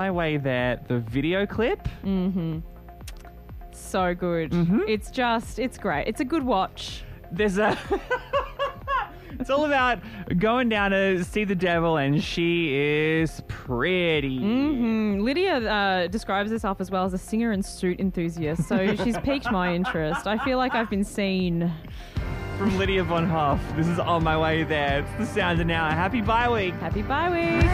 My Way There, the video clip. So good. It's great. It's a good watch. There's a... It's all about going down to see the devil, and she is pretty. Lydia describes herself as well as a singer and suit enthusiast, so she's piqued my interest. I feel like I've been seen. From Lydia Von Hoff, this is On My Way There. It's the Sounder Now. Happy bye week. Happy bye week.